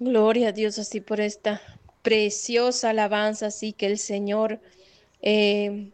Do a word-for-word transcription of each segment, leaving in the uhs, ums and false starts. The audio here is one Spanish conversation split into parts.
Gloria a Dios así por esta preciosa alabanza, así que el Señor eh,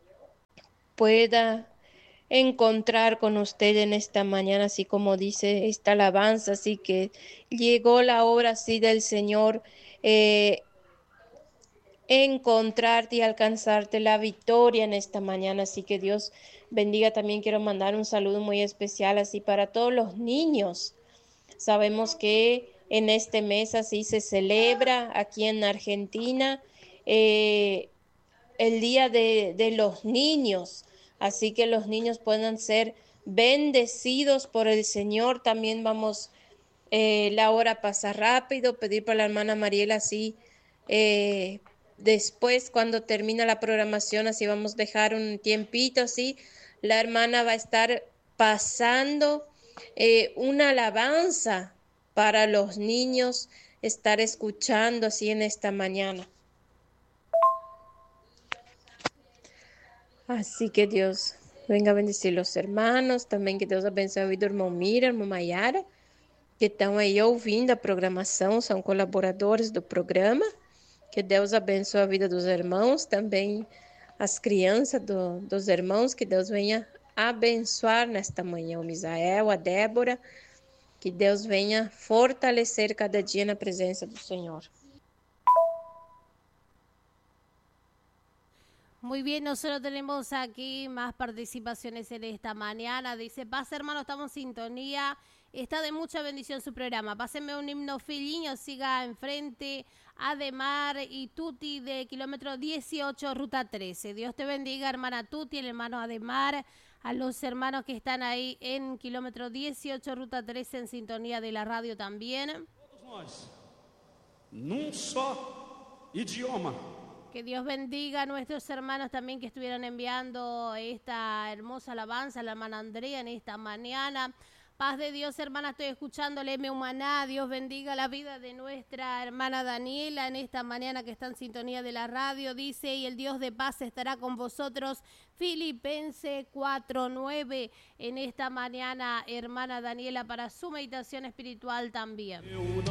pueda encontrar con usted en esta mañana, así como dice esta alabanza, así que llegó la hora así del Señor, eh, encontrarte y alcanzarte la victoria en esta mañana, así que Dios bendiga. También quiero mandar un saludo muy especial así para todos los niños. Sabemos que en este mes así se celebra aquí en Argentina eh, el Día de, de los Niños, así que los niños puedan ser bendecidos por el Señor. También vamos, eh, la hora pasa rápido, pedir para la hermana Mariela así, eh, después cuando termina la programación, así vamos a dejar un tiempito así, la hermana va a estar pasando eh, una alabanza para los niños, estar escuchando así en esta mañana. Así que Deus venga a bendecir os hermanos, também que Deus abençoe a vida do irmão Mira, irmã Maiara, que estão aí ouvindo a programação, são colaboradores do programa. Que Deus abençoe a vida dos irmãos, também as crianças do, dos irmãos, que Deus venha abençoar nesta manhã o Misael, a Débora, que Deus venha fortalecer cada dia na presença do Senhor. Muy bien, nosotros tenemos aquí más participaciones en esta mañana. Dice, paz hermano, estamos en sintonía. Está de mucha bendición su programa. Pásenme un himno filiño, siga enfrente. Ademar y Tuti de kilómetro dieciocho, ruta trece. Dios te bendiga, hermana Tuti, el hermano Ademar, a los hermanos que están ahí en kilómetro dieciocho, ruta trece, en sintonía de la radio también. Todos nós, num só idioma. Que Dios bendiga a nuestros hermanos también que estuvieron enviando esta hermosa alabanza, la hermana Andrea en esta mañana. Paz de Dios, hermana, estoy escuchando Leme Humaná. Dios bendiga la vida de nuestra hermana Daniela en esta mañana que está en sintonía de la radio. Dice, y el Dios de paz estará con vosotros. Filipenses cuatro nueve en esta mañana, hermana Daniela, para su meditación espiritual también.